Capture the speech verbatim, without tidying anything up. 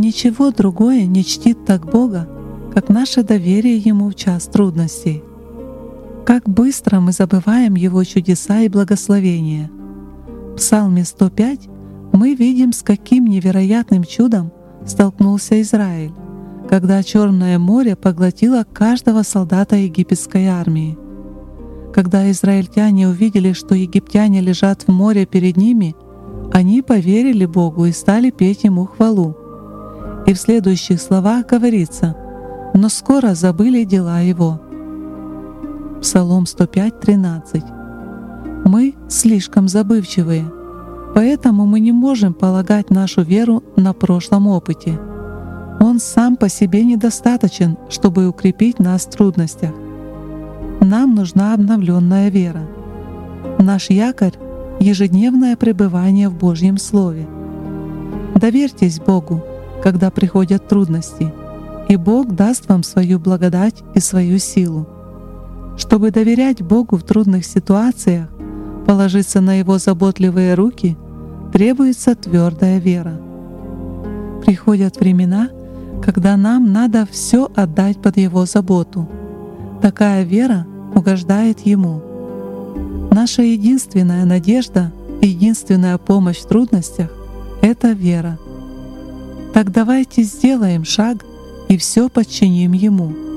ничего другое не чтит так Бога, как наше доверие Ему в час трудностей. Как быстро мы забываем Его чудеса и благословения. В Псалме сто пять мы видим, с каким невероятным чудом столкнулся Израиль, когда Черное море поглотило каждого солдата египетской армии. Когда израильтяне увидели, что египтяне лежат в море перед ними, они поверили Богу и стали петь Ему хвалу. И в следующих словах говорится: «Но скоро забыли дела Его». Псалом сто пять, тринадцать. Мы слишком забывчивые, поэтому мы не можем полагать нашу веру на прошлом опыте. Он сам по себе недостаточен, чтобы укрепить нас в трудностях. Нам нужна обновленная вера. Наш якорь — ежедневное пребывание в Божьем Слове. Доверьтесь Богу, когда приходят трудности, и Бог даст вам свою благодать и свою силу. Чтобы доверять Богу в трудных ситуациях, положиться на Его заботливые руки, требуется твердая вера. Приходят времена, когда нам надо все отдать под Его заботу. Такая вера угождает Ему. Наша единственная надежда и единственная помощь в трудностях — это вера. Так давайте сделаем шаг и все подчиним Ему.